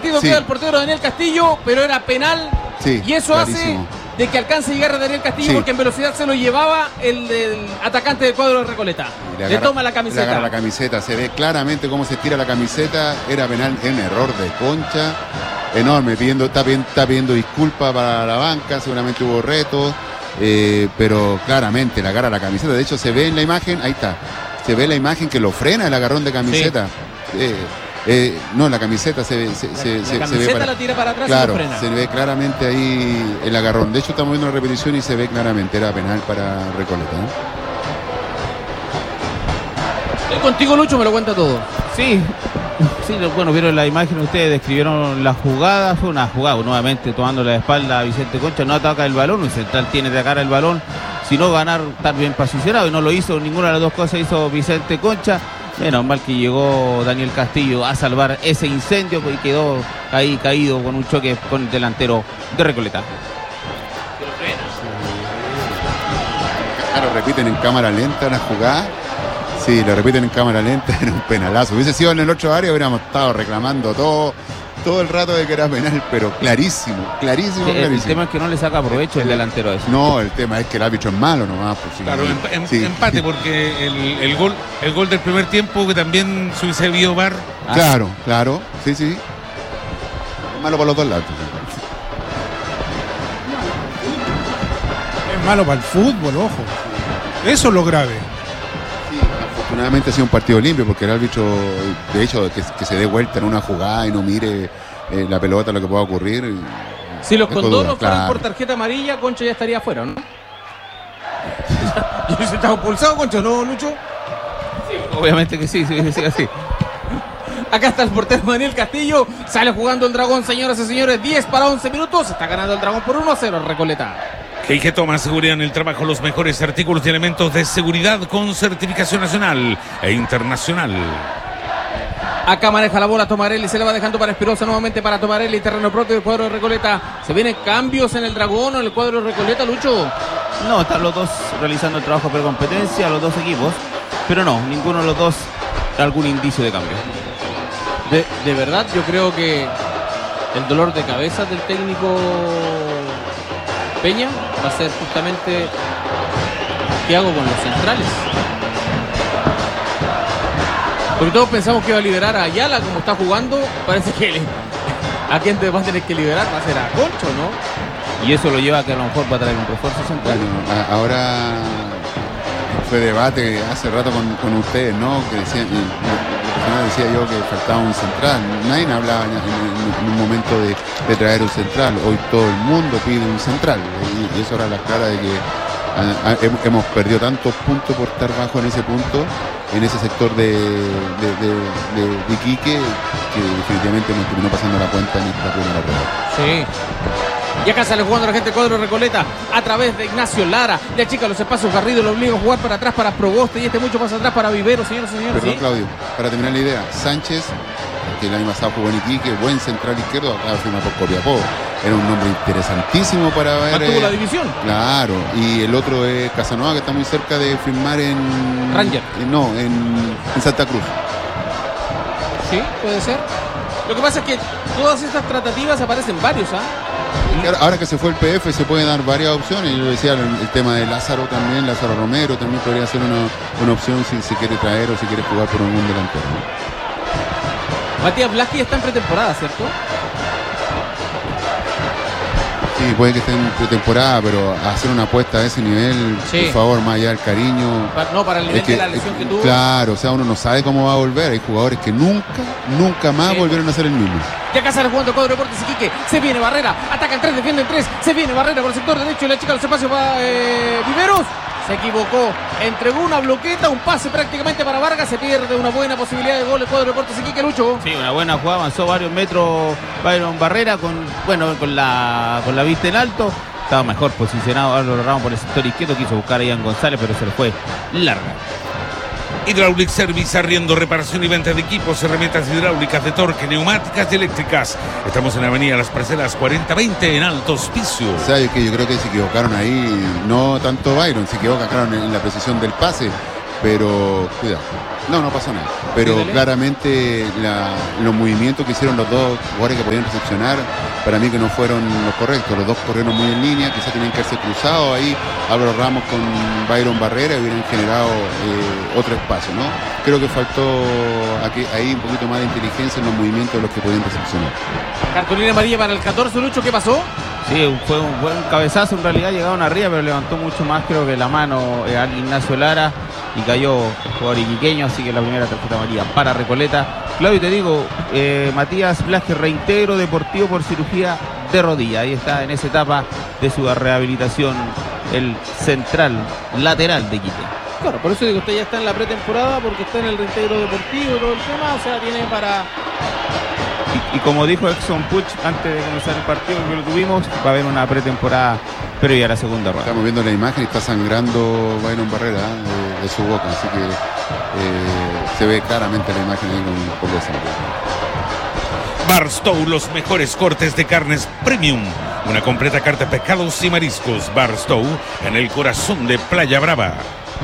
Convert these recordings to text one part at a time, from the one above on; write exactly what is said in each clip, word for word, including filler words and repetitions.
partido, sí. queda el portero Daniel Castillo, pero era penal. Sí, y eso clarísimo. hace de que alcance a llegar a Daniel Castillo, Sí. porque en velocidad se lo llevaba el, el atacante del cuadro de Recoleta. Le, le agarra, toma la camiseta. Le agarra la camiseta, se ve claramente cómo se tira la camiseta. Era penal, en error de Concha. Enorme, pidiendo, está, pidiendo, está pidiendo disculpas para la banca, seguramente hubo retos, eh, pero claramente le agarra la camiseta. De hecho, se ve en la imagen, ahí está, se ve la imagen que lo frena el agarrón de camiseta. Sí. Eh, eh, no, la camiseta se, se, la, se, la se, camiseta se ve para, la tira para atrás, claro, y lo frena. Se ve claramente ahí el agarrón. De hecho, estamos viendo la repetición y se ve claramente, era penal para Recoleta, ¿eh? Estoy contigo, Lucho, me lo cuenta todo. Sí, sí, bueno, vieron la imagen, ustedes describieron la jugada, fue una jugada, nuevamente tomando la espalda a Vicente Concha, no ataca el balón, el central tiene de atacar el balón, sino ganar, estar bien posicionado, y no lo hizo, ninguna de las dos cosas hizo Vicente Concha. Menos mal que llegó Daniel Castillo a salvar ese incendio y quedó ahí caído con un choque con el delantero de Recoleta. Claro, repiten en cámara lenta la jugada. Sí, lo repiten en cámara lenta, era un penalazo. Hubiese sido en el otro área, hubiéramos estado reclamando todo, todo el rato de que era penal, pero clarísimo, clarísimo, Sí, clarísimo. el tema es que no le saca provecho el delantero a eso. No, el tema es que el árbitro es malo nomás. Pues, sí, Claro, em, sí. empate, porque el, el gol el gol del primer tiempo, que también se hubiese vio V A R. Ah. Claro, claro, sí, sí. Es malo para los dos lados. Es malo para el fútbol, ojo. Eso es lo grave. Sí, afortunadamente ha sido un partido limpio, porque el árbitro, de hecho, que, que se dé vuelta en una jugada y no mire eh, la pelota, lo que pueda ocurrir. Si los Tengo condoros dudas, fueran claro. por tarjeta amarilla, Concha ya estaría afuera, ¿no? ¿Yo se estaba pulsado, Concha, no, Lucho? Obviamente que sí, sí, sí, así. Acá está el portero Daniel Castillo. Sale jugando el Dragón, señoras y señores. diez para once minutos. Está ganando el Dragón por uno a cero en Recoleta. G I G toma seguridad en el trabajo, los mejores artículos y elementos de seguridad con certificación nacional e internacional. Acá maneja la bola Tomarelli, se la va dejando para Espirosa, nuevamente para Tomarelli, terreno propio del cuadro de Recoleta. Se vienen cambios en el Dragón o en el cuadro de Recoleta, Lucho. No, están los dos realizando el trabajo por competencia, los dos equipos, pero no, ninguno de los dos da algún indicio de cambio. De, de verdad, yo creo que el dolor de cabeza del técnico Peña va a ser justamente qué hago con los centrales. Porque todos pensamos que iba a liberar a Ayala como está jugando. Parece que a quien va a tener que liberar va a ser a Concho, ¿no? Y eso lo lleva a que a lo mejor va a traer un refuerzo central. Bueno, a, ahora fue debate hace rato con, con ustedes, ¿no? Que decían, y, la decía yo que faltaba un central. Nadie hablaba en, en, en un momento de, de traer un central. Hoy todo el mundo pide un central. Y, y eso era la clara de que a, a, hemos perdido tantos puntos por estar bajo en ese punto, en ese sector de, de, de, de, de Iquique, que definitivamente nos terminó pasando la cuenta en esta primera rueda. Sí. Y acá sale jugando la gente del cuadro Recoleta a través de Ignacio Lara. Le achica los espacios Garrido, lo obliga a jugar para atrás para Proboste y este mucho más atrás para Vivero, señores y señores. Perdón, ¿sí? Claudio, para terminar la idea, Sánchez, que el año pasado jugó en Iquique, buen central izquierdo, acá firma por Copiapó. Era un nombre interesantísimo para ver. Mantuvo eh, la división. Claro, y el otro es Casanova, que está muy cerca de firmar en. Ranger. en- no, en, en Santa Cruz. Sí, puede ser. Lo que pasa es que todas estas tratativas aparecen varios, ¿ah? Ahora- Ahora que se fue el P F, se pueden dar varias opciones. Yo decía el, el tema de Lázaro también, Lázaro Romero también podría ser una, una opción si se quiere traer o si quiere jugar por algún delantero, ¿no? Matías Blasky está en pretemporada, ¿cierto? Sí, puede que esté en pretemporada, pero hacer una apuesta a ese nivel, Sí. por favor, más allá del cariño. Pa- no, para el nivel Es que- de la lesión es que tuvo. Claro, o sea, uno no sabe cómo va a volver. Hay jugadores que nunca, nunca más Sí. volvieron a ser el mismo. Y acá sale jugando cuadro Deportes Iquique. Se viene Barrera. Atacan tres, defienden tres. Se viene Barrera por el sector derecho. Y la chica los espacios para eh, Viveros. Se equivocó. Entregó una bloqueta, un pase prácticamente para Vargas. Se pierde una buena posibilidad de gol el cuadro Deportes Iquique, Lucho. Sí, una buena jugada, avanzó varios metros Byron Barrera con, bueno, con la con la vista en alto. Estaba mejor posicionado Álvaro Ramos por el sector izquierdo, quiso buscar a Ian González, pero se le fue larga. Hydraulic Service, arriendo, reparación y venta de equipos, herramientas hidráulicas, de torque, neumáticas y eléctricas. Estamos en la avenida Las Parcelas cuarenta veinte en Alto Hospicio. O sea, es que yo creo que se equivocaron ahí, no tanto Byron, se equivoca, claro, en la precisión del pase. pero cuidado. No, no pasó nada. Pero Dígale. claramente la, los movimientos que hicieron los dos jugadores que podían recepcionar, para mí que no fueron los correctos. Los dos corrieron muy en línea, quizás tenían que haberse cruzado ahí. Álvaro Ramos con Byron Barrera hubieran generado eh, otro espacio, ¿no? Creo que faltó aquí, ahí un poquito más de inteligencia en los movimientos de los que podían recepcionar. Cartulina amarilla para el catorce, Lucho, ¿qué pasó? Sí, fue un buen cabezazo, en realidad llegaron arriba, pero levantó mucho más, creo que la mano eh, al Ignacio Lara y cayó el jugador iquiqueño, así que la primera tarjeta amarilla para Recoleta. Claudio, te digo, eh, Matías Blasque, reintegro deportivo por cirugía de rodilla. Ahí está en esa etapa de su rehabilitación el central lateral de Iquique. Claro, por eso digo, usted ya está en la pretemporada porque está en el reintegro deportivo y todo el tema, o sea, tiene para... Y, y como dijo Exxon Puch antes de comenzar el partido que lo tuvimos, va a haber una pretemporada previa a la segunda rueda. Estamos viendo la imagen y está sangrando Byron Barrera ¿eh? de, de su boca, así que eh, se ve claramente la imagen ahí con un poco de sangre. Barstow, los mejores cortes de carnes premium. Una completa carta de pescados y mariscos. Barstow, en el corazón de Playa Brava.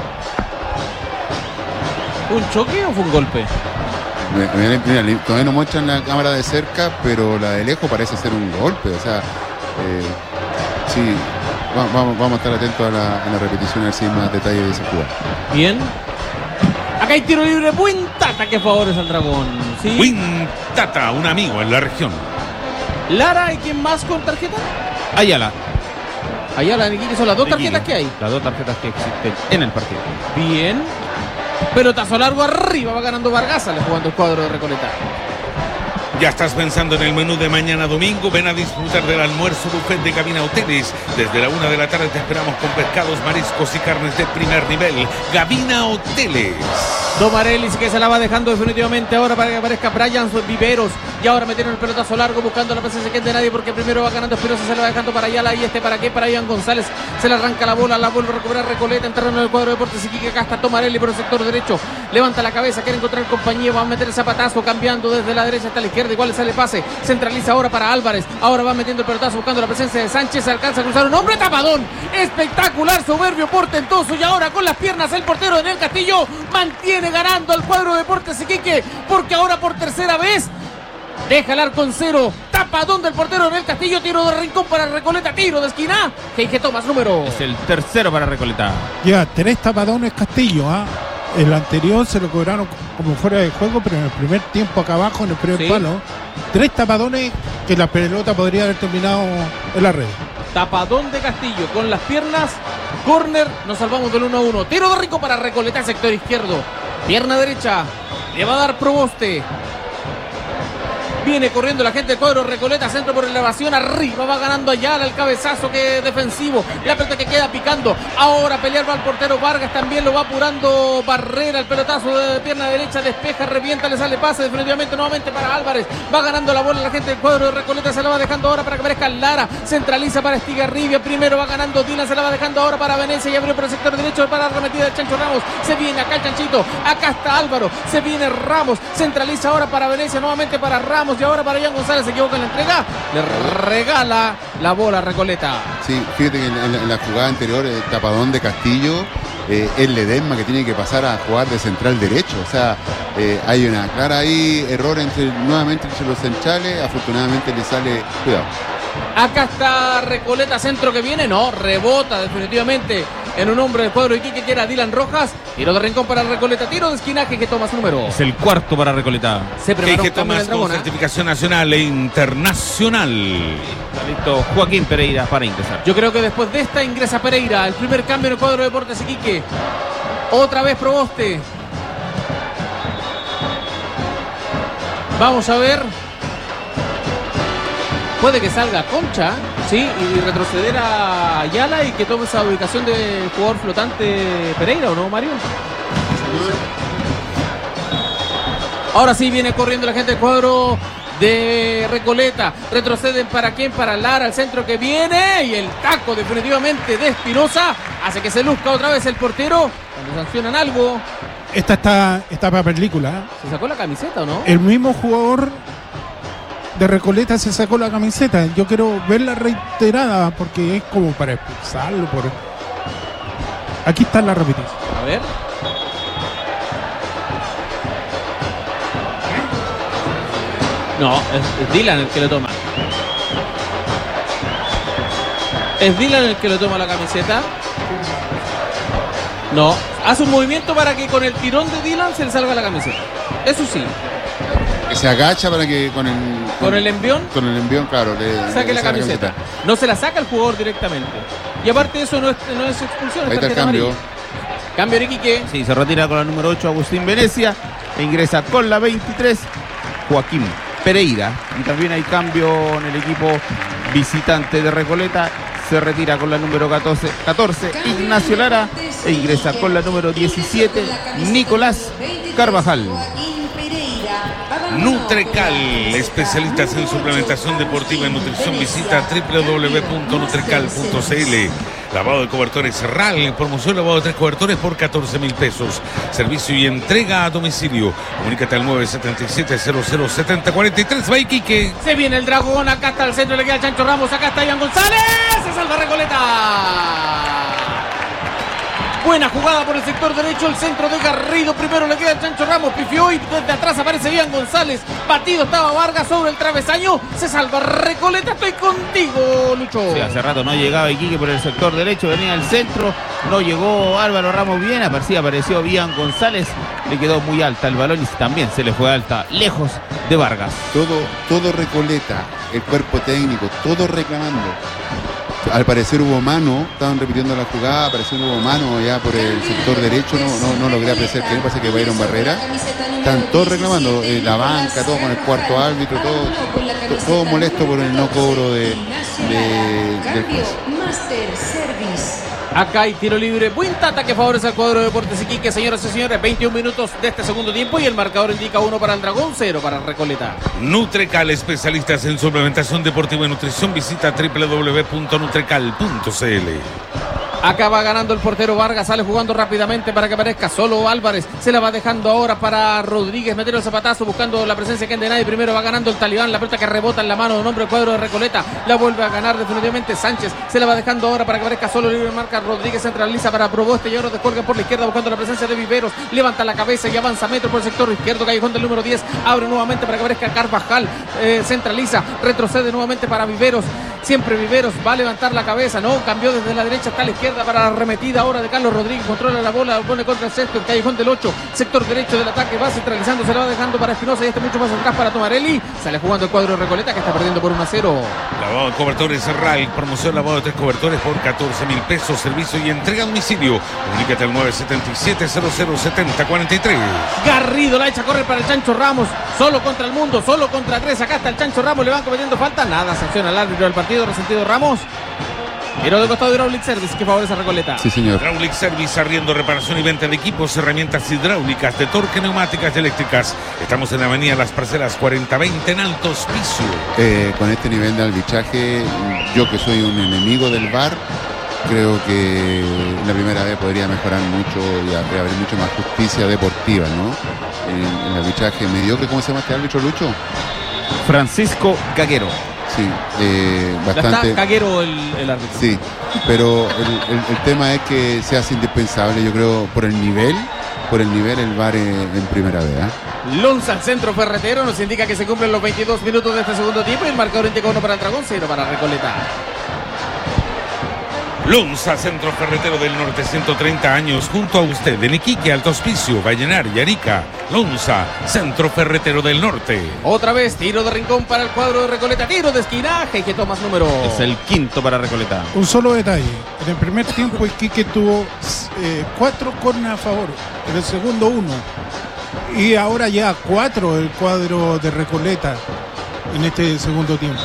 ¿Un choque o fue un golpe? Mira, mira, mira, todavía no muestran la cámara de cerca, pero la de lejos parece ser un golpe. O sea, eh, sí, va, vamos, vamos a estar atentos a la, a la repetición a ver si hay más detalles de esa jugada. Bien. Acá hay tiro libre, buen Tata que favorece al Dragón. ¿Sí? Win Tata, un amigo en la región. Lara, ¿y quién más con tarjeta? Ayala. Ayala, en Iquique son las dos de tarjetas Iquique. que hay. Las dos tarjetas que existen en el partido. Bien. Pelotazo largo arriba, va ganando Vargas, le jugando el cuadro de Recoleta. Ya estás pensando en el menú de mañana domingo. Ven a disfrutar del almuerzo buffet de Gavina Hoteles. Desde la una de la tarde te esperamos con pescados, mariscos y carnes de primer nivel. Gavina Hoteles. Domarelis que se la va dejando definitivamente ahora para que aparezca Brian Viveros. Y ahora metieron el pelotazo largo buscando la presencia que es de nadie porque primero va ganando Espinosa, se la va dejando para Ayala y este para qué, para Iván González. Se le arranca la bola, la vuelve a recuperar Recoleta en terreno del cuadro de Deportes Iquique. Acá está Tomarelli por el sector derecho. Levanta la cabeza, quiere encontrar compañía, va a meter el zapatazo cambiando desde la derecha hasta la izquierda. Igual le sale pase, centraliza ahora para Álvarez. Ahora va metiendo el pelotazo buscando la presencia de Sánchez. Se alcanza a cruzar un hombre, tapadón. Espectacular, soberbio, portentoso. Y ahora con las piernas el portero en el Castillo mantiene ganando al cuadro de Deportes Iquique porque ahora por tercera vez deja el arco en cero. Tapadón del portero en el Castillo. Tiro de rincón para Recoleta. Tiro de esquina. G G Tomás número. Es el tercero para Recoleta. Ya, tres tapadones Castillo. ¿ah? El anterior se lo cobraron como fuera de juego, pero en el primer tiempo acá abajo, en el primer Sí. palo, tres tapadones que la pelota podría haber terminado en la red. Tapadón de Castillo con las piernas. Corner. Nos salvamos del uno a uno. Tiro de rico para Recoleta, sector izquierdo. Pierna derecha. Le va a dar Proboste. Viene corriendo la gente del cuadro Recoleta, centro por elevación, arriba va ganando Ayala, el cabezazo que defensivo, la pelota que queda picando, ahora pelear va el portero Vargas, también lo va apurando Barrera, el pelotazo de pierna derecha, despeja, revienta, le sale pase definitivamente nuevamente para Álvarez, va ganando la bola la gente del cuadro de Recoleta, se la va dejando ahora para que aparezca Lara, centraliza para Estigarribia, primero va ganando Dylan, se la va dejando ahora para Venecia y abrió por el sector derecho para la remetida del Chancho Ramos, se viene acá el Chanchito, acá está Álvaro, se viene Ramos, centraliza ahora para Venecia, nuevamente para Ramos y ahora para Iván González, se equivoca en la entrega, le regala la bola a Recoleta. Sí, fíjate que en la, en la jugada anterior, el tapadón de Castillo, eh, es Ledesma que tiene que pasar a jugar de central derecho. O sea, eh, hay una clara ahí error entre, nuevamente entre los centrales. Afortunadamente le sale. Cuidado. Acá está Recoleta, centro que viene, no, rebota definitivamente en un hombre del cuadro de Iquique que era Dylan Rojas. Tiro de rincón para Recoleta, tiro de esquinaje que toma su número. Es el cuarto para Recoleta. Se prepara Que un cambio en Tomás el con Dragón, ¿eh? certificación nacional e internacional. Está listo Joaquín Pereira para ingresar. Yo creo que después de esta ingresa Pereira, el primer cambio en el cuadro de Deportes Iquique. Otra vez Proboste. Vamos a ver. Puede que salga Concha, sí, y retroceder a Ayala y que tome esa ubicación de jugador flotante Pereira, ¿o no, Mario? Ahora sí viene corriendo la gente del cuadro de Recoleta. Retroceden para quién, para Lara, el centro que viene y el taco definitivamente de Espinosa hace que se luzca otra vez el portero. Cuando sancionan algo, Esta está, está para película. ¿eh? ¿se sacó la camiseta o no? El mismo jugador de Recoleta se sacó la camiseta. Yo quiero verla reiterada porque es como para expulsarlo. Por... Aquí está la repetición. A ver. No, es, es Dylan el que le toma. ¿Es Dylan el que le toma la camiseta? No, hace un movimiento para que con el tirón de Dylan se le salga la camiseta. Eso sí. Que se agacha para que con el... Con el envión. Con el envión, claro. Le, Saque le la saca camiseta. No se la saca el jugador directamente. Y aparte de eso no es, no es expulsión, es Ahí está el tarjeta cambio. amarilla. Cambio de Iquique. Sí, se retira con la número ocho Agustín Venecia e ingresa con la veintitrés Joaquín Pereira. Y también hay cambio en el equipo visitante de Recoleta. Se retira con la número catorce, catorce Ignacio Lara e ingresa con la número diecisiete Nicolás Carvajal. Nutrecal, especialistas en suplementación deportiva y nutrición. Visita doble u doble u doble u punto nutrecal punto c l. Lavado de cobertores RAL, promoción lavado de tres cobertores por catorce mil pesos. Servicio y entrega a domicilio. Comunícate al nueve siete siete cero cero siete cero cuatro tres. Va Iquique. Se viene el dragón, acá está el centro, le queda Chancho Ramos, acá está Iván González. Se salva Recoleta. Buena jugada por el sector derecho, el centro de Garrido. Primero le queda el Chancho Ramos, pifió y desde atrás aparece Iván González. Batido estaba Vargas sobre el travesaño. Se salva Recoleta. Estoy contigo, Lucho. Sí, hace rato no llegaba Iquique por el sector derecho, venía al centro, no llegó Álvaro Ramos bien, aparecía, apareció Iván González, le quedó muy alta el balón y también se le fue alta, lejos de Vargas. Todo, todo Recoleta, el cuerpo técnico, todo reclamando. Al parecer hubo mano, estaban repitiendo la jugada, al parecer hubo mano ya por el sector derecho, no, no, no logré apreciar que me parece que Byron Barrera. Están todos reclamando, eh, la banca, todo con el cuarto árbitro, todo, todo, todo molesto por el no cobro de, de, del juez. Acá hay tiro libre. Buen tata que favorece al cuadro de Deportes Iquique, señoras y señores. veintiún minutos de este segundo tiempo y el marcador indica uno para el Dragón, cero para Recoleta. Nutrecal, especialistas en suplementación deportiva y nutrición. Visita doble u doble u doble u punto nutrecal punto c l. Acá va ganando el portero Vargas, sale jugando rápidamente para que aparezca solo Álvarez, se la va dejando ahora para Rodríguez, meter el zapatazo buscando la presencia que de nadie, primero va ganando el Talibán, la pelota que rebota en la mano de un hombre del cuadro de Recoleta, la vuelve a ganar definitivamente Sánchez, se la va dejando ahora para que aparezca solo libre marca Rodríguez, centraliza para Proboste y ahora descuelga por la izquierda buscando la presencia de Viveros, levanta la cabeza y avanza metro por el sector izquierdo, callejón del número diez, abre nuevamente para que aparezca Carvajal, eh, centraliza, retrocede nuevamente para Viveros, siempre Viveros va a levantar la cabeza, no, cambió desde la derecha hasta la izquierda para la arremetida ahora de Carlos Rodríguez, controla la bola, pone contra el césped, callejón del ocho, sector derecho del ataque, va centralizando, se la va dejando para Espinosa y este mucho más atrás para Tomarelli, sale jugando el cuadro de Recoleta que está perdiendo por uno a cero. Lavado de cobertores RAL, promoción lavado de tres cobertores por catorce mil pesos, servicio y entrega a domicilio. Comunícate al nueve siete siete cero cero siete cero cuatro tres. Garrido la echa a correr para el Chancho Ramos, solo contra el mundo, solo contra tres, acá está el Chancho Ramos, le van cometiendo falta, nada, sanciona al árbitro del partido, resentido Ramos. Tiro de costado de Hydraulic Service que favorece a Recoleta. Sí, señor. Hydraulic Service, arriendo, reparación y venta de equipos, herramientas hidráulicas, de torque, neumáticas y eléctricas. Estamos en la avenida Las Parcelas cuarenta veinte en Alto Hospicio. Eh, con este nivel de arbitraje, yo que soy un enemigo del V A R, creo que la primera vez podría mejorar mucho y haber mucho más justicia deportiva, ¿no? El, el arbitraje mediocre, ¿cómo se llama este árbitro, Lucho? Francisco Gaguero. Sí, eh, Ya bastante. está caguero el, el árbitro. Sí, pero el, el- el tema es que se hace indispensable, yo creo, por el nivel, por el nivel el V A R en, en primera vez. ¿eh? Lonza al centro ferretero, nos indica que se cumplen los veintidós minutos de este segundo tiempo y el marcador indica uno para el Dragón, cero para Recoleta. Lonza, Centro Ferretero del Norte, ciento treinta años, junto a usted, en Iquique, Alto Hospicio, Vallenar y Arica. Lonza, Centro Ferretero del Norte. Otra vez, tiro de rincón para el cuadro de Recoleta, tiro de esquinaje que toma número. Es el quinto para Recoleta. Un solo detalle. En el primer tiempo Iquique tuvo eh, cuatro corners a favor. En el segundo uno. Y ahora ya cuatro el cuadro de Recoleta en este segundo tiempo.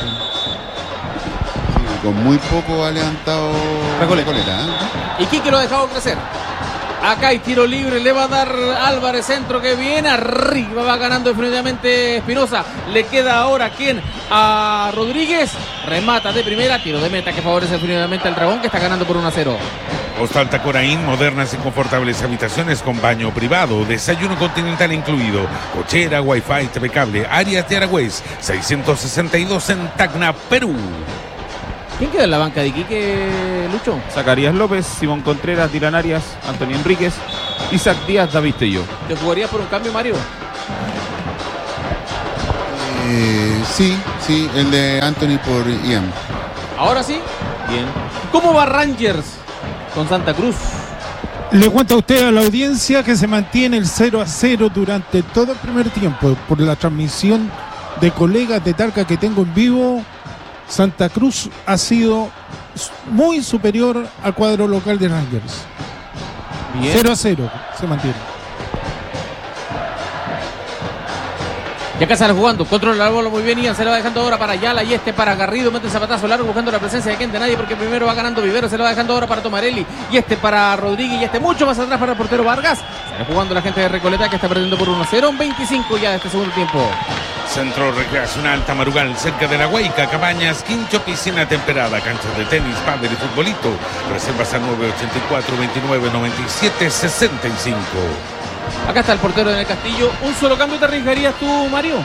Con muy poco ha levantado Recoleta. Recoleta. ¿eh? Y Quique lo ha dejado crecer. Acá hay tiro libre, le va a dar Álvarez, centro que viene, arriba va ganando definitivamente Espinosa. Le queda ahora ¿quién? A Rodríguez, remata de primera, tiro de meta que favorece definitivamente al Dragón que está ganando por uno a cero. Hostal Tacoraín, modernas y confortables habitaciones con baño privado, desayuno continental incluido, cochera, wifi, T V cable, áreas de Aragüez, seiscientos sesenta y dos en Tacna, Perú. ¿Quién queda en la banca de Iquique, Lucho? Zacarías López, Simón Contreras, Dylan Arias, Antonio Enríquez, Isaac Díaz, David Tello. ¿Te jugarías por un cambio, Mario? Eh, sí, sí, el de Anthony por Ian. Ahora sí. Bien. ¿Cómo va Rangers con Santa Cruz? Le cuenta a usted a la audiencia que se mantiene el cero a cero durante todo el primer tiempo. Por la transmisión de colegas de Talca que tengo en vivo, Santa Cruz ha sido muy superior al cuadro local de Rangers. Bien. cero a cero se mantiene. Y acá sale jugando, controla la bola muy bien, Ian se la va dejando ahora para Ayala y este para Garrido, mete el zapatazo largo buscando la presencia de Kente Nadie porque primero va ganando Vivero, se la va dejando ahora para Tomarelli y este para Rodríguez y este mucho más atrás para el portero Vargas. Sale jugando la gente de Recoleta que está perdiendo por uno a cero, veinticinco ya de este segundo tiempo. Centro Recreacional Tamarugal, cerca de la Huayca, Cabañas, Quincho, piscina temperada, canchas de tenis, pádel y futbolito. Reservas al nueve ochenta y cuatro, veintinueve, noventa y siete, sesenta y cinco. Acá está el portero en el Castillo. ¿Un solo cambio te arriesgarías tú, Mario?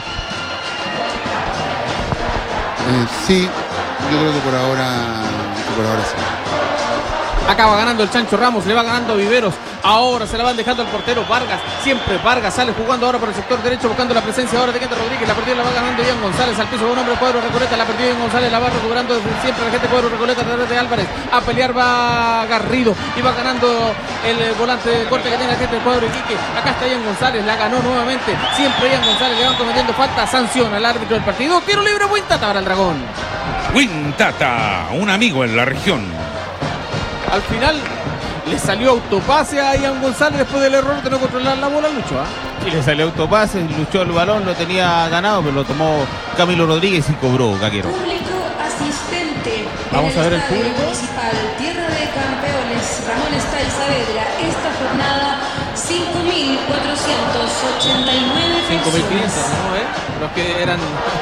Eh, sí, yo creo que por ahora, que por ahora sí. Acaba ganando el Chancho Ramos, le va ganando a Viveros. Ahora se la van dejando al portero Vargas. Siempre Vargas sale jugando ahora por el sector derecho, buscando la presencia ahora de Kente Rodríguez. La perdió, la va ganando Ian González. Al piso, un hombre cuadro Recoleta. La perdió Ian González, la va recuperando siempre la gente cuadro Recoleta a través de Álvarez. A pelear va Garrido y va ganando el volante de corte que tiene la gente del cuadro Iquique. Acá está Ian González, la ganó nuevamente. Siempre Ian González, le van cometiendo falta. Sanción al árbitro del partido. Tiro libre, Wintata para el Dragón. Wintata, un amigo en la región. Al final le salió autopase a Ian González después del error de no controlar la bola, Lucho. ¿eh? Sí, le salió autopase, luchó el balón, lo tenía ganado, pero lo tomó Camilo Rodríguez y cobró, Gaquero. Público asistente. Vamos a ver el Estadio público. Municipal Tierra de Campeones Ramón Estáiz Saavedra. Esta jornada cinco mil cuatrocientos ochenta y nueve cinco mil quinientos, personas. ¿no? ¿Eh? Los que eran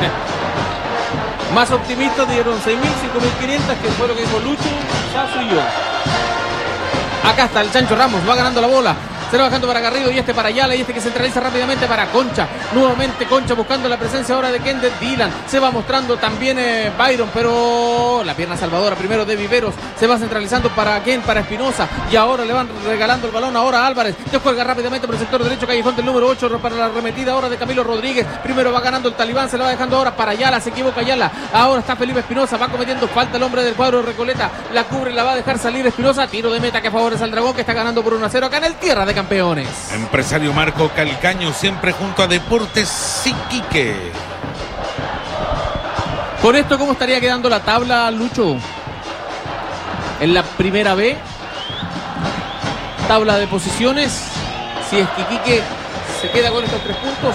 más optimistas dieron seis mil, cinco mil quinientos, que fue lo que dijo Lucho, Sazo y yo. Acá está el Chancho Ramos, va ganando la bola. Se va bajando para Garrido y este para Ayala y este que centraliza rápidamente para Concha. Nuevamente Concha buscando la presencia ahora de Kender Dylan. Se va mostrando también eh, Byron, pero la pierna salvadora primero de Viveros. Se va centralizando para Ken, para Espinosa. Y ahora le van regalando el balón ahora a Álvarez. Descuelga rápidamente por el sector derecho. Callejón del número ocho para la arremetida ahora de Camilo Rodríguez. Primero va ganando el Talibán, se la va dejando ahora para Ayala. Se equivoca Ayala. Ahora está Felipe Espinosa. Va cometiendo falta el hombre del cuadro de Recoleta. La cubre, la va a dejar salir Espinosa. Tiro de meta que favorece al Dragón, que está ganando por uno a cero acá en el Tierra de Campeones. Empresario Marco Calcaño, siempre junto a Deportes Iquique. Con esto, ¿cómo estaría quedando la tabla, Lucho? En la primera B, tabla de posiciones. Si es que Iquique se queda con estos tres puntos.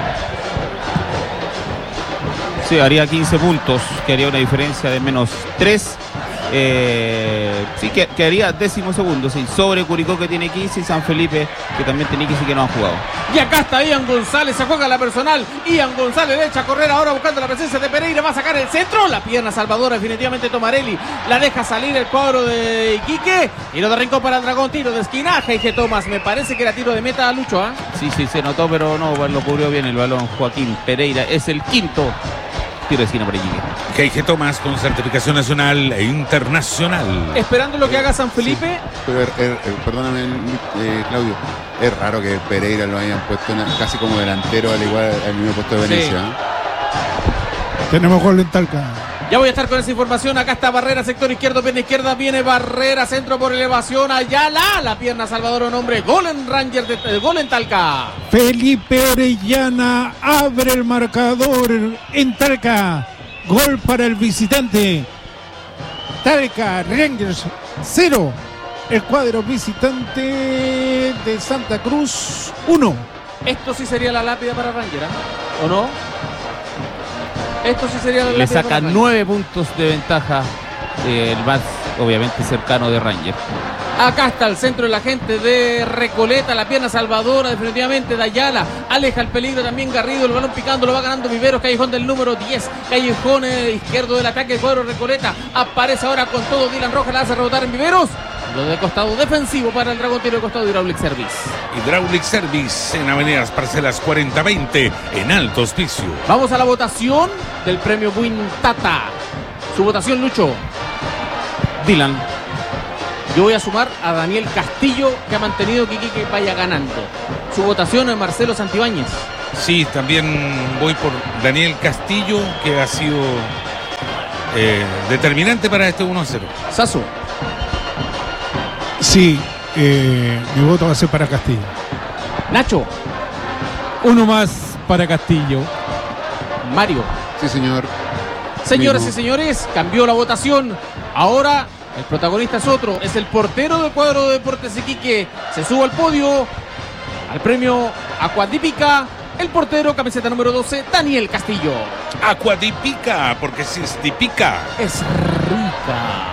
Sí, haría quince puntos, que haría una diferencia de menos tres. Eh, sí, que quedaría décimo segundo, sí, sobre Curicó que tiene quince y San Felipe que también tiene quince y que no han jugado. Y acá está Ian González, se juega la personal. Ian González le echa a correr ahora buscando la presencia de Pereira, va a sacar el centro. La pierna salvadora definitivamente Tomarelli. La deja salir el cuadro de Iquique. Tiro de rincón para el Dragón, tiro de esquinaje. Y que Tomás, me parece que era tiro de meta a Lucho. ¿eh? Sí, sí, se notó, pero no, lo cubrió bien el balón Joaquín Pereira. Es el quinto tiro de esquina para Iquique. G G Tomás con certificación nacional e internacional. Esperando lo que haga San Felipe. Sí, pero er, er, er, perdóname, eh, Claudio. Es raro que Pereira lo hayan puesto en, casi como delantero, al igual al mismo puesto de Venecia. Sí. ¿eh? Tenemos gol en Talca. Ya voy a estar con esa información. Acá está Barrera, sector izquierdo, pierna izquierda. Viene Barrera, centro por elevación. Ayala, la pierna salvadora, un hombre. Gol en Ranger, de, eh, gol en Talca. Felipe Orellana abre el marcador en Talca. Gol para el visitante. Talca Rangers cero. El cuadro visitante de Santa Cruz uno. Esto sí sería la lápida para Ranger, ¿eh? ¿O no? Esto sí sería la Le lápida saca para Ranger. nueve puntos de ventaja, eh, el más obviamente cercano de Ranger. Acá está el centro de la gente de Recoleta, la pierna salvadora definitivamente de Ayala, aleja el peligro también Garrido, el balón picando, lo va ganando Viveros, callejón del número diez, callejón eh, izquierdo del ataque, el cuadro Recoleta, aparece ahora con todo Dylan Rojas, la hace rebotar en Viveros, lo de costado defensivo para el Dragón, tiro de costado de Hydraulic Service. Hydraulic Service en Avenidas Parcelas cuarenta veinte en Alto Hospicio. Vamos a la votación del premio Wintata. Su votación, Lucho. Dylan. Yo voy a sumar a Daniel Castillo, que ha mantenido que Iquique vaya ganando. Su votación es Marcelo Santibáñez. Sí, también voy por Daniel Castillo, que ha sido eh, determinante para este uno a cero. Sasu. Sí, eh, mi voto va a ser para Castillo. Nacho. Uno más para Castillo. Mario. Sí, señor. Señoras Mismo. y señores, cambió la votación. Ahora el protagonista es otro. Es el portero del cuadro de Deportes Iquique. Se sube al podio, al premio Aquadípica. El portero, camiseta número doce, Daniel Castillo. Acuadipica, porque si es tipica. Es rica.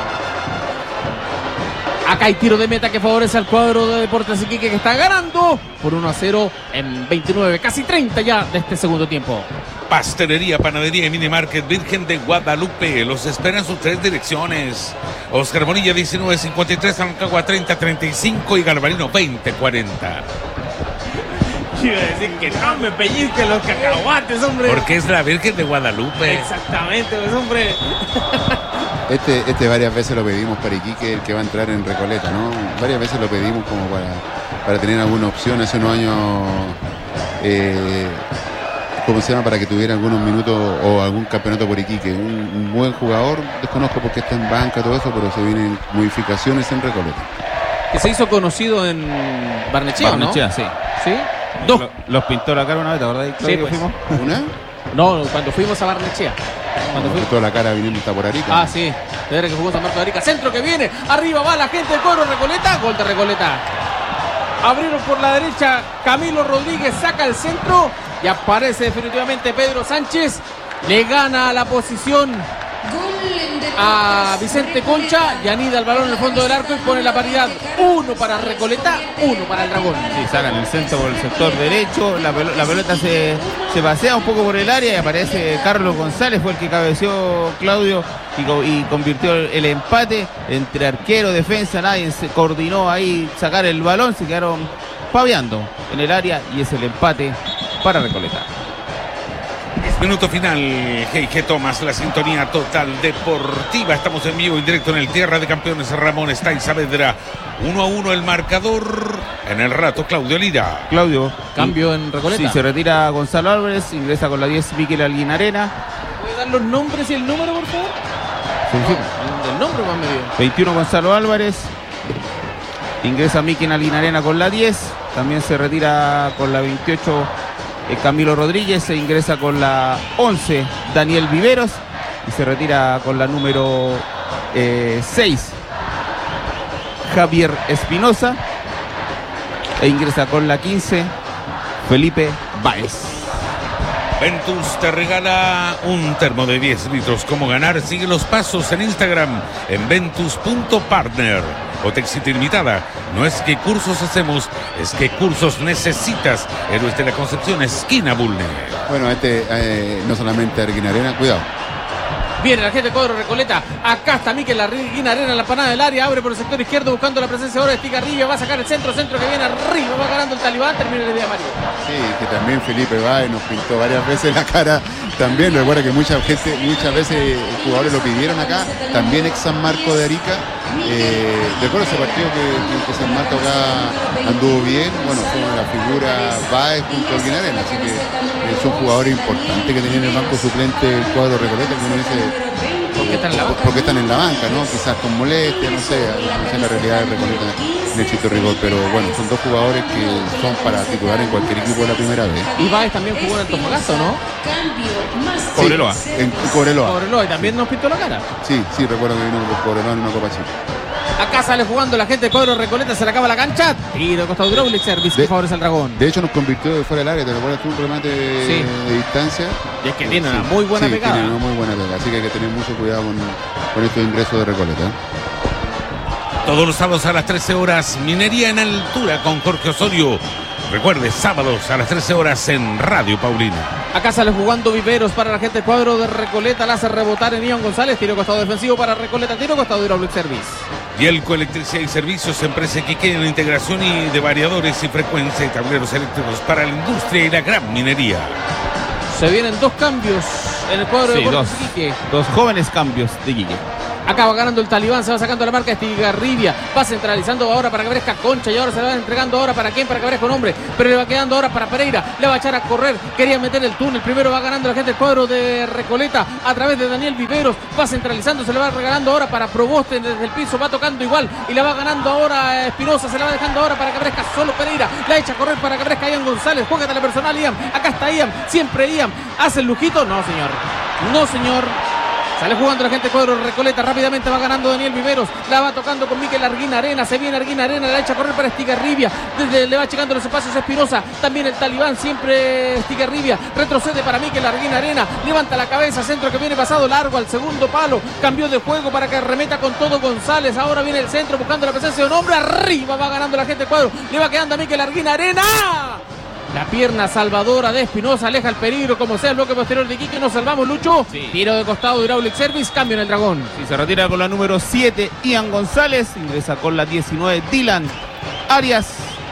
Acá hay tiro de meta que favorece al cuadro de Deportes Iquique, que está ganando por uno a cero en veintinueve, casi treinta ya de este segundo tiempo. Pastelería, panadería y mini market Virgen de Guadalupe. Los espera en sus tres direcciones. Oscar Bonilla diecinueve cincuenta y tres, Rancagua treinta treinta y cinco y Garbarino veinte cuarenta. Iba a decir que no me pellizquen los cacahuates, hombre. Porque es la Virgen de Guadalupe. Exactamente, pues, hombre. Este, este varias veces lo pedimos para Iquique, el que va a entrar en Recoleta, ¿no? Varias veces lo pedimos como para, para tener alguna opción hace unos años, eh, ¿cómo se llama? Para que tuviera algunos minutos o algún campeonato por Iquique. Un, un buen jugador, desconozco porque está en banca, todo eso, pero se vienen modificaciones en Recoleta. Que se hizo conocido en Barnechea, ¿no? Barnechea, sí. ¿Sí? Dos. Lo- Los pintó la cara una vez, ¿te acordás? Sí, Claudio, pues. fuimos? ¿Una? No, cuando fuimos a Barnechea. Cuando Nos fuimos. toda la cara viniendo hasta por Arica. Ah, sí. Desde que jugó San Marcos de Arica. Centro que viene. Arriba va la gente del cuadro Recoleta. Gol de Recoleta. Abrieron por la derecha. Camilo Rodríguez saca el centro. Y aparece definitivamente Pedro Sánchez. Le gana la posición a Vicente Concha y anida el balón en el fondo del arco y pone la paridad. Uno para Recoleta, uno para el Dragón. Sí, sacan el centro por el sector derecho, la, pelo- la pelota se, se pasea un poco por el área y aparece Carlos González, fue el que cabeció Claudio y, co- y convirtió el, el empate entre arquero, defensa, nadie se coordinó ahí sacar el balón, se quedaron paviando en el área y es el empate para Recoleta. Minuto final, G G Thomas, la sintonía total deportiva. Estamos en vivo y directo en el Tierra de Campeones. Ramón está en Saavedra. Uno a uno el marcador. En el rato, Claudio Lira. Claudio. Cambio en Recoleta. Sí, se retira Gonzalo Álvarez, ingresa con la diez Miquel Alguinarena. ¿Puede dar los nombres y el número, por favor? Sí, sí. El, el nombre más medio. veintiuno Gonzalo Álvarez, ingresa Miquel Alguinarena con la diez, también se retira con la veintiocho eh, Camilo Rodríguez, e ingresa con la once Daniel Viveros y se retira con la número eh, seis Javier Espinosa e ingresa con la quince Felipe Báez. Ventus te regala un termo de diez litros. ¿Cómo ganar? Sigue los pasos en Instagram en ventus punto partner. O Texita Ilimitada. No es que cursos hacemos, es que cursos necesitas. Héroes de la Concepción, esquina Bulne. Bueno, este eh, no solamente Arguina Arena, cuidado. Viene la gente de cuadro Recoleta. Acá está Miquel Arguina Arena en la panada del área. Abre por el sector izquierdo buscando la presencia ahora de Estigarribia. Va a sacar el centro, centro que viene arriba. Va ganando el Talibán. Termina el día Mario. Sí, que también Felipe Báez nos pintó varias veces la cara. También recuerda que mucha gente, muchas veces jugadores lo pidieron acá. También ex San Marco de Arica. Eh, recuerdo ese partido que, que San Marco acá anduvo bien. Bueno, fue la figura Báez junto a Arguina Arena. Así que eh, son jugadores importantes que tenían en el banco suplente el cuadro Recoleta, que uno dice. ¿Por qué están en la banca? Porque están en la banca, ¿no? Quizás con molestia, no sé, no sé la realidad de Recoleta en el Chito Rigor, pero bueno, son dos jugadores que son para titular en cualquier equipo de la primera vez. Y Báez también jugó en Antofagasta, ¿no? Cobreloa. Sí, en Cobreloa. Cobreloa y también nos pintó la cara. Sí, sí, recuerdo que vino por Cobreloa en una Copa Chica. Acá sale jugando la gente de cuadro Recoleta. Se le acaba la cancha. Tiro de costado Hydraulic Service que De- favorece al Dragón. De hecho, nos convirtió de fuera del área, ¿te recuerdas tú un remate de, Sí. de distancia? Y es que tiene Sí, una muy buena sí, pegada. Tiene una muy buena pegada, así que hay que tener mucho cuidado con, con estos ingresos de Recoleta. Todos los sábados a las trece horas, Minería en Altura con Jorge Osorio. Recuerde, sábados a las trece horas en Radio Paulina. Acá sale jugando Viveros para la gente del cuadro de Recoleta. La hace rebotar en Ion González. Tiro de costado defensivo para Recoleta. Tiro de costado Hydraulic Service. Yelco Electricidad y Servicios, empresa que queda en integración y de variadores y frecuencia y tableros eléctricos para la industria y la gran minería. Se vienen dos cambios en el cuadro Sí, de dos, Deportes Iquique. dos jóvenes cambios de Guille. Acaba ganando el Talibán, se va sacando la marca de Estigarribia, va centralizando ahora para que aparezca Concha y ahora se la va entregando ahora para quién, para que aparezca un hombre, pero le va quedando ahora para Pereira, le va a echar a correr, quería meter el túnel, primero va ganando la gente del cuadro de Recoleta a través de Daniel Viveros, va centralizando, se le va regalando ahora para Proboste desde el piso, va tocando igual y la va ganando ahora Espinosa, se la va dejando ahora para que aparezca solo Pereira, la echa a correr para que aparezca Ian González, juega la personal Ian, acá está Ian, siempre Ian, hace el lujito, no señor, no señor. Sale jugando la gente cuadro Recoleta, rápidamente va ganando Daniel Viveros, la va tocando con Miquel Arguín Arena, se viene Arguín Arena, la echa a correr para Estigarribia, desde le va checando los espacios Espinosa, también el Talibán, siempre Estigarribia, retrocede para Miquel Arguín Arena, levanta la cabeza, centro que viene pasado largo al segundo palo, cambió de juego para que remeta con todo González, ahora viene el centro buscando la presencia de un hombre, arriba va ganando la gente cuadro, le va quedando a Miquel Arguín Arena. La pierna salvadora de Espinosa aleja el peligro, como sea el bloque posterior de Iquique. Nos salvamos, Lucho. Sí. Tiro de costado de Hydraulic Service, cambio en el Dragón. Sí, se retira con la número siete, Ian González. Ingresa con la diecinueve, Dylan Arias.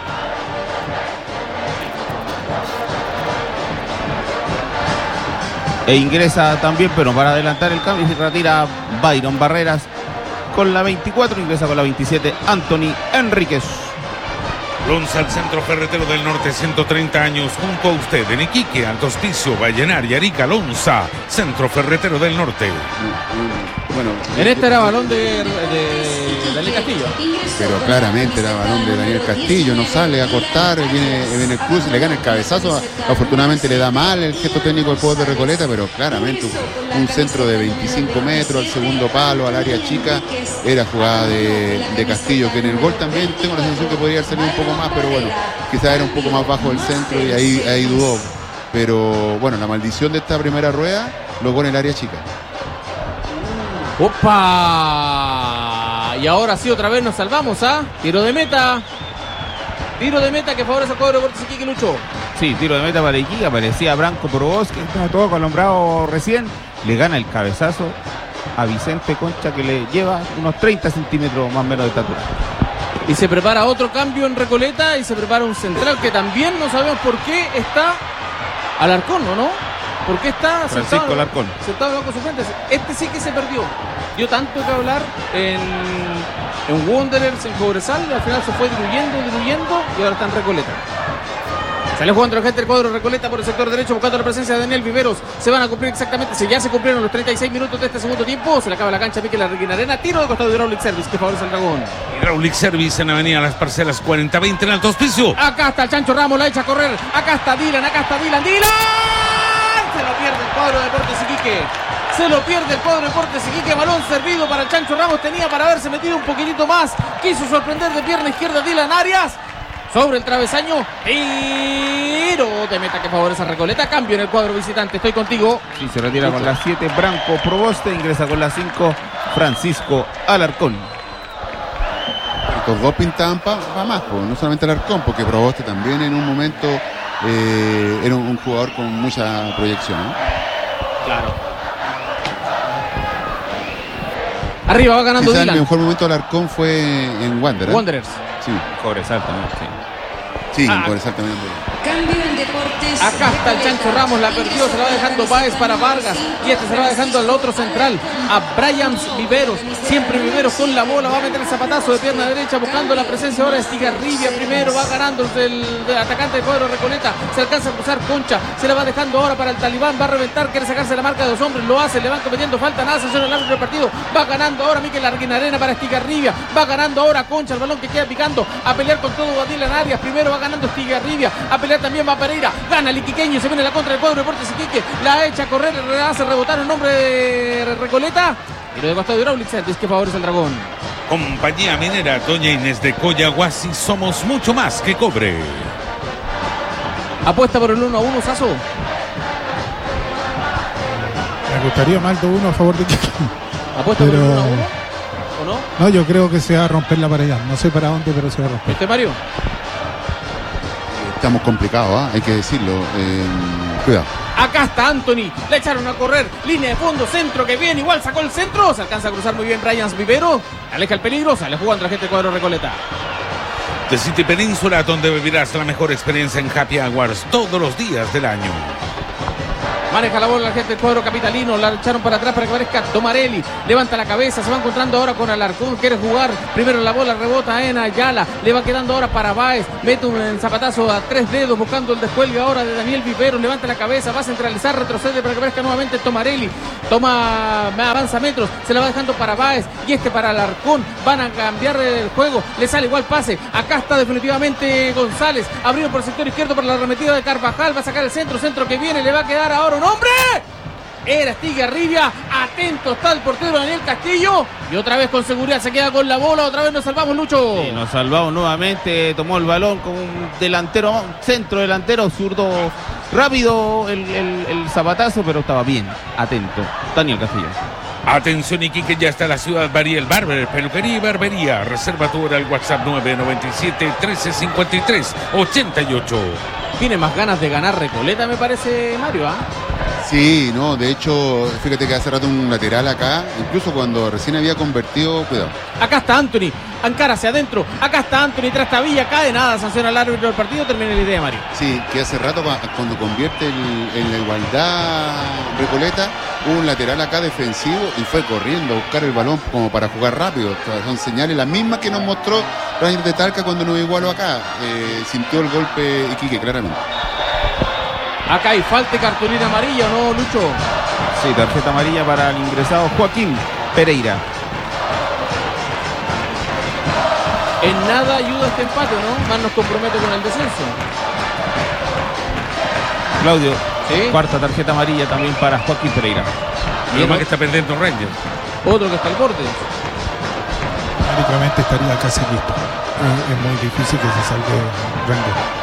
E ingresa también, pero para adelantar el cambio, se retira Byron Barreras con la veinticuatro. Ingresa con la veintisiete, Anthony Enríquez. Lonza, el centro ferretero del norte, ciento treinta años, junto a usted en Iquique, Alto Hospicio, Vallenar y Arica. Lonza, centro ferretero del norte. Bueno, En este era balón de, de, de Daniel Castillo. pero claramente era balón de Daniel Castillo, no sale a cortar, viene, viene el cruz y le gana el cabezazo. Afortunadamente le da mal el gesto técnico al jugador de Recoleta, pero claramente un, un centro de veinticinco metros al segundo palo, al área chica, era jugada de, de Castillo, que en el gol también tengo la sensación que podría haber salido un poco más, pero bueno, quizás era un poco más bajo el centro y ahí, ahí dudó. Pero bueno, la maldición de esta primera rueda lo pone el área chica. ¡Opa! Y ahora sí, otra vez nos salvamos, ¿ah? Tiro de meta. Tiro de meta que favorece al cuadro de Deportes Iquique, Lucho. Sí, tiro de meta para Iquique. Aparecía Branco Proboste, que estaba todo colombrado recién. Le gana el cabezazo a Vicente Concha, que le lleva unos treinta centímetros más o menos de estatura. Y se prepara otro cambio en Recoleta y se prepara un central que también no sabemos por qué está Alarcón, ¿o no? ¿Por qué está Francisco sentado, Alarcón. sentado en los bancos suplentes? Este sí que se perdió. Dio tanto que hablar en, en Wanderers, en Cobresal, y al final se fue diluyendo, diluyendo y ahora está en Recoleta. Sale jugando la gente del cuadro Recoleta por el sector derecho buscando la presencia de Daniel Viveros. Se van a cumplir exactamente, si ya se cumplieron los treinta y seis minutos de este segundo tiempo, se le acaba la cancha a Miquel Arguín Arena. Tiro de costado de Hydraulic Service que favorece al Dragón. Hydraulic Service en Avenida Las Parcelas cuarenta veinte en Alto Hospicio. Acá está el Chancho Ramos, la echa a correr. Acá está Dylan, acá está Dylan. ¡Dylan! Se lo pierde el cuadro de Deportes Iquique. Se lo pierde el cuadro de Deportes Iquique. Balón servido para el Chancho Ramos. Tenía para haberse metido un poquitito más. Quiso sorprender de pierna izquierda Dylan Arias. Sobre el travesaño. Tiro de meta que favorece a Recoleta. Cambio en el cuadro visitante. Estoy contigo. Sí, se retira con la siete, Branco Proboste. Ingresa con la cinco, Francisco Alarcón. Estos dos pintaban para más, pues, no solamente Alarcón, porque Proboste también en un momento eh, era un, un jugador con mucha proyección, ¿no? Claro. Arriba va ganando Quizás Dylan. el mejor momento de Alarcón fue en Wander, ¿eh? Wanderers. Sí, Cobresal también, sí. sí, Ah. por exactamente. Cambio en Deportes. Acá está el Chancho Ramos, la perdió, se la va dejando Báez para Vargas y este se la va dejando al otro central, a Brian Viveros, siempre Viveros con la bola, va a meter el zapatazo de pierna derecha buscando la presencia ahora de Estigarribia, primero va ganando el, el atacante de cuadro Recoleta, se alcanza a cruzar Concha, se la va dejando ahora para el Talibán, va a reventar, quiere sacarse la marca de dos hombres, lo hace, le van cometiendo falta, nada, sanciona el árbitro del partido, va ganando ahora Miquel Arguín Arena para Estigarribia, va ganando ahora Concha, el balón que queda picando, a pelear con todo a Dylan Arias, primero va ganando Estigarribia, a pelear también va Pereira, gana el iquiqueño, se viene la contra del cuadro de Deportes Iquique, la echa a correr, hace rebotar el nombre de Recoleta, y lo de costado de Hydraulic Service que favorece al Dragón. Compañía Minera Doña Inés de Coyahuasi, somos mucho más que cobre. Apuesta por el uno a uno, Sazo. Me gustaría más de uno a favor de Iquique. Apuesta Pero- por el uno a uno, ¿o no? No, yo creo que se va a romper la pared. No sé para dónde, pero se va a romper. ¿Este Mario? Estamos complicados, ¿ah? Hay que decirlo. Eh, cuidado. Acá está Anthony, le echaron a correr, línea de fondo, centro que viene, igual sacó el centro, se alcanza a cruzar muy bien Brian Vivero, aleja el peligro, sale jugando la gente del cuadro Recoleta. The City Península, donde vivirás la mejor experiencia en Happy Hours todos los días del año. Maneja la bola la gente del cuadro capitalino. La echaron para atrás para que aparezca Tomarelli. Levanta la cabeza. Se va encontrando ahora con Alarcón. Quiere jugar. Primero la bola rebota en Ayala. Le va quedando ahora para Báez. Mete un zapatazo a tres dedos buscando el descuelgue ahora de Daniel Viveros. Levanta la cabeza. Va a centralizar. Retrocede para que aparezca nuevamente Tomarelli. Toma. Avanza metros. Se la va dejando para Báez. Y este para Alarcón. Van a cambiar el juego. Le sale igual pase. Acá está definitivamente González. Abrió por el sector izquierdo para la arremetida de Carvajal. Va a sacar el centro. Centro que viene. Le va a quedar ahora un hombre. Era Estigarribia. Atento está el portero Daniel Castillo. Y otra vez con seguridad se queda con la bola. Otra vez nos salvamos, Lucho. Sí, nos salvamos nuevamente. Tomó el balón con un delantero, un centro delantero zurdo. Rápido el, el, el zapatazo, pero estaba bien. Atento. Daniel Castillo. Atención, Iquique, ya está la ciudad Bariel Barber, peluquería y barbería. Reserva tu hora al WhatsApp nueve nueve siete, trece cincuenta y tres, ochenta y ocho. Tiene más ganas de ganar Recoleta, me parece, Mario, ¿ah? Sí, no, de hecho, fíjate que hace rato un lateral acá, incluso cuando recién había convertido, cuidado. Acá está Anthony, Ancara hacia adentro, acá está Anthony, Trastavilla, cae nada, sanciona al árbitro del partido, termina la idea, Mario. Sí, que hace rato cuando convierte el, en la igualdad Recoleta, hubo un lateral acá defensivo y fue corriendo a buscar el balón como para jugar rápido. O sea, son señales las mismas que nos mostró Rangers de Talca cuando nos igualó acá. Eh, sintió el golpe Iquique, claramente. Acá hay falta y cartulina amarilla, ¿no, Lucho? Sí, tarjeta amarilla para el ingresado Joaquín Pereira. En nada ayuda este empate, ¿no? Más nos compromete con el descenso. Claudio, ¿sí? Cuarta tarjeta amarilla también para Joaquín Pereira. Y más que está pendiente un Rangers. Otro que está al borde. Teóricamente estaría casi listo. Es, es muy difícil que se salve Rangers.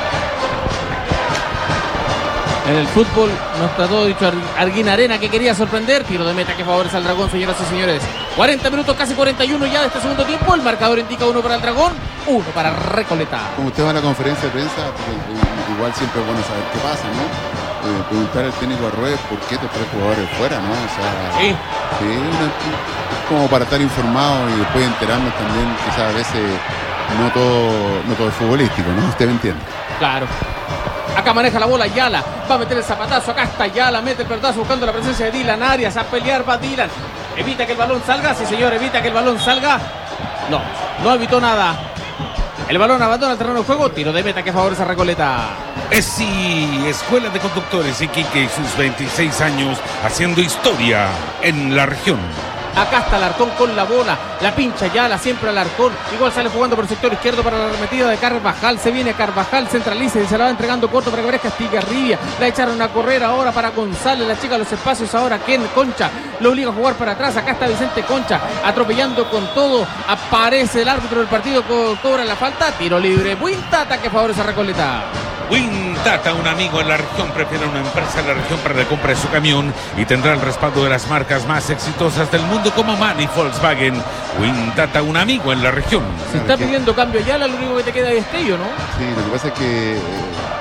En el fútbol nos trató, dicho Arguín Arena, que quería sorprender. Tiro de meta que favorece al Dragón, señoras y señores. cuarenta minutos, casi cuarenta y uno ya de este segundo tiempo. El marcador indica uno para el Dragón, uno para Recoleta. Como usted va a la conferencia de prensa, igual siempre es bueno saber qué pasa, ¿no? Eh, preguntar al técnico Arrué por qué estos tres jugadores fuera, ¿no? O sea, sí. Sí, una, como para estar informado y después enterarnos también, quizás a veces no todo, no todo es futbolístico, ¿no? Usted me entiende. Claro. Acá maneja la bola Yala, va a meter el zapatazo, acá está Yala, mete el pelotazo buscando la presencia de Dylan Arias, a pelear va Dylan, evita que el balón salga, sí señor, evita que el balón salga, no, no evitó nada, el balón abandona el terreno de juego, tiro de meta que favorece a Recoleta. Es sí, Escuela de Conductores Iquique y sus veintiséis años haciendo historia en la región. Acá está Alarcón con la bola, la pincha Yala, siempre Alarcón, igual sale jugando por el sector izquierdo para la arremetida de Carvajal, se viene Carvajal, centraliza y se la va entregando corto para que aparezca Estigarribia, la echaron a correr ahora para González, la chica los espacios ahora Ken Concha, lo obliga a jugar para atrás, acá está Vicente Concha, atropellando con todo, aparece el árbitro del partido, co cobra la falta, tiro libre, Wintata que favorece a Recoleta. Wintata, un amigo en la región, prefiere una empresa en la región para la compra de su camión y tendrá el respaldo de las marcas más exitosas del mundo como MAN y Volkswagen. Wintata, un amigo en la región. Si está pidiendo cambio Yala, lo único que te queda es Destello, ¿no? Sí, lo que pasa es que eh,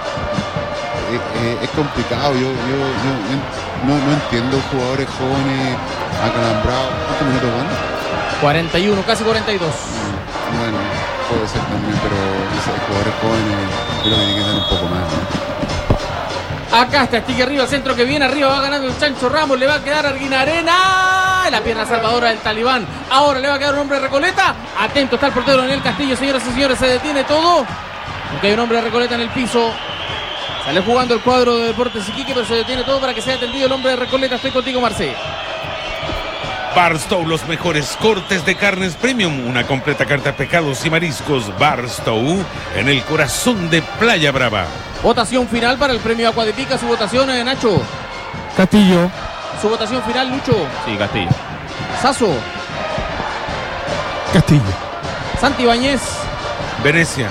eh, es complicado. Yo, yo, yo, yo no, no entiendo jugadores jóvenes acalambrados. ¿Cuántos minutos van? cuarenta y uno, casi cuarenta y dos. Bueno, puede ser también, pero esos jugadores jóvenes creo que tienen que dar un poco más, ¿no? Acá está Estigui arriba, el centro que viene, arriba va ganando el Chancho Ramos, le va a quedar Arguín Arena, la pierna salvadora del Talibán, ahora le va a quedar un hombre de Recoleta, atento está el portero Daniel Castillo, señoras y señores, se detiene todo, porque hay un hombre de Recoleta en el piso, sale jugando el cuadro de Deportes Iquique, pero se detiene todo para que sea atendido el hombre de Recoleta. Estoy contigo, Marcé. Barstow, los mejores cortes de carnes premium, una completa carta de pescados y mariscos. Barstow, en el corazón de Playa Brava. Votación final para el premio Agua de Pica, su votación, eh, Nacho. Castillo. Su votación final, Lucho. Sí, Castillo. Sasso. Castillo. Santi Bañez. Venecia.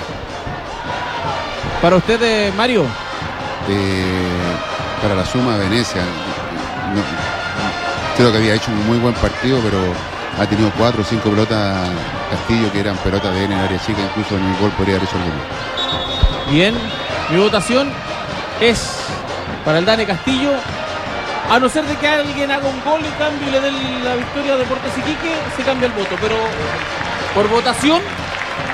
Para usted, eh, Mario. Eh, para la suma, Venecia. No, creo que había hecho un muy buen partido, pero ha tenido cuatro o cinco pelotas Castillo que eran pelotas de él en el área chica, incluso en el gol podría haber hecho alguno. Bien, mi votación es para el Dane Castillo, a no ser de que alguien haga un gol y cambio y le dé la victoria a Deportes Iquique, se cambia el voto, pero por votación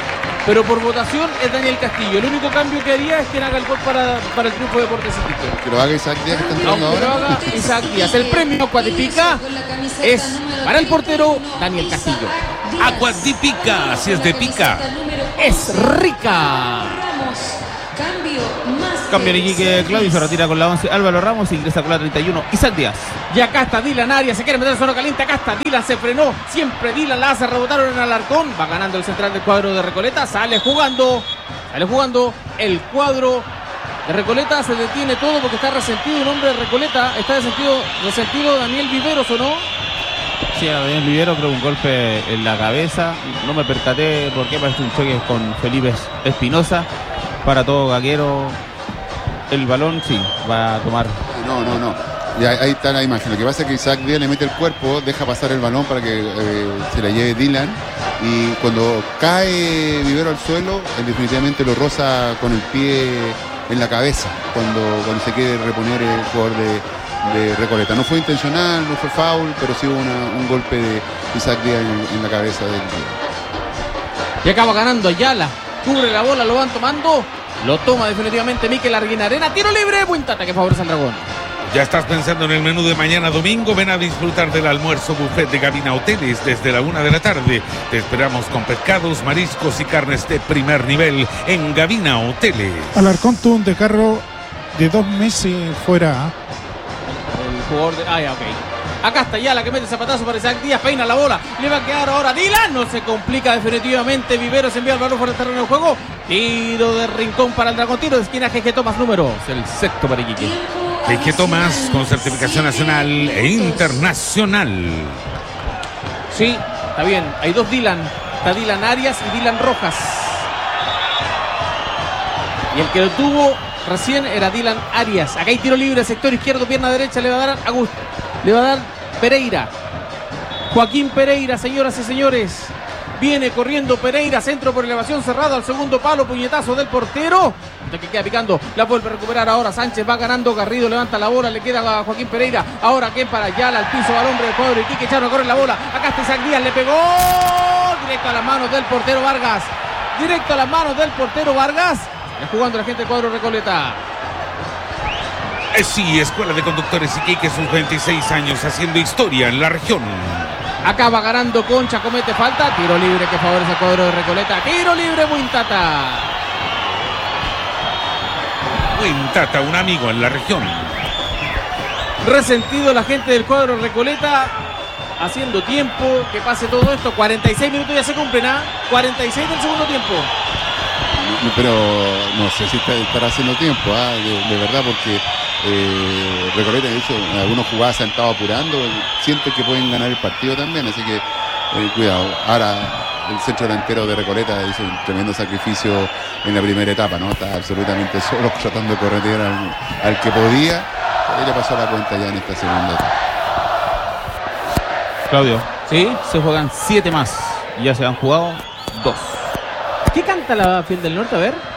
pero por votación es Daniel Castillo. El único cambio que haría es que haga el gol para, para el triunfo de Deportes Iquique. Que lo haga Isaac Díaz, que está entrando No, que lo ahora. haga Isaac Díaz. El premio Acuatipica es para el portero Daniel Castillo. Acuatipica, si es de pica. Es rica. Cambio más. Cambia en Iquique, Claudio se retira con la once. Álvaro Ramos ingresa con la treinta y uno. Isaac Díaz. Y acá está Dylan Arias, se quiere meter en zona caliente, acá está Dylan, se frenó, siempre Dylan la hace, rebotaron en Alarcón, va ganando el central del cuadro de Recoleta, sale jugando, sale jugando el cuadro de Recoleta, se detiene todo porque está resentido un hombre de Recoleta, está resentido, resentido Daniel Viveros, ¿o no? Sí, a Daniel Vivero, creo un golpe en la cabeza, no me percaté por qué, parece un choque con Felipe Espinosa. Para todo Gaguero, el balón sí, va a tomar. No, no, no. Y ahí, ahí está la imagen. Lo que pasa es que Isaac Díaz le mete el cuerpo, deja pasar el balón para que eh, se la lleve Dylan. Y cuando cae Vivero al suelo, él definitivamente lo roza con el pie en la cabeza. Cuando, cuando se quiere reponer el jugador de, de Recoleta. No fue intencional, no fue foul, pero sí hubo una, un golpe de Isaac Díaz en, en la cabeza del Y acaba ganando Ayala. Cubre la bola, lo van tomando. Lo toma definitivamente Mikel Arguinarena. Tiro libre, buen tata que favorece al Dragón. Ya estás pensando en el menú de mañana domingo. Ven a disfrutar del almuerzo buffet de Gavina Hoteles desde la una de la tarde. Te esperamos con pescados, mariscos y carnes de primer nivel en Gavina Hoteles. Alarcón tuvo un descarro de dos meses fuera. El jugador de... Ah, ya, ok. Acá está ya la que mete zapatazo para Isaac Díaz, peina la bola, le va a quedar ahora Dylan, no se complica definitivamente, Viveros envía el balón fuera del terreno de juego, tiro de rincón para el Dragón, tiro de esquina, G G Tomás números, el sexto para Iquique. G G Tomás con certificación nacional e internacional. Sí, está bien, hay dos Dylan, está Dylan Arias y Dylan Rojas. Y el que lo tuvo recién era Dylan Arias. Acá hay tiro libre, sector izquierdo, pierna derecha, le va a dar a Agust, le va a dar Pereira. Joaquín Pereira, señoras y señores. Viene corriendo Pereira, centro por elevación cerrado al segundo palo, puñetazo del portero. El que queda picando, la vuelve a recuperar ahora Sánchez, va ganando Garrido, levanta la bola, le queda a Joaquín Pereira. Ahora que para Ayala, al piso, al hombre del cuadro y Quique Chano corre la bola. Acá está Isaac Díaz, le pegó directo a las manos del portero Vargas. Directo a las manos del portero Vargas. Jugando la gente del cuadro Recoleta. Eh, sí, Escuela de Conductores Iquique, sus veintiséis años haciendo historia en la región. Acaba ganando Concha, comete falta. Tiro libre que favorece al cuadro de Recoleta. Tiro libre, Buintata. Buintata, un amigo en la región. Resentido la gente del cuadro Recoleta. Haciendo tiempo que pase todo esto. cuarenta y seis minutos ya se cumplen, ¿ah? cuarenta y seis del segundo tiempo. No, pero no sé si está, estará haciendo tiempo, ¿ah? de, de verdad, porque eh, Recoleta, de hecho, en algunos jugadas se han estado apurando, sienten que pueden ganar el partido también, así que eh, cuidado. Ahora el centro delantero de Recoleta hizo un tremendo sacrificio en la primera etapa, ¿no? Está absolutamente solo tratando de corretear al, al que podía, y le pasó la cuenta ya en esta segunda etapa. Claudio, ¿Sí? se juegan siete más y ya se han jugado dos. ¿Qué canta la Fiel del Norte? A ver.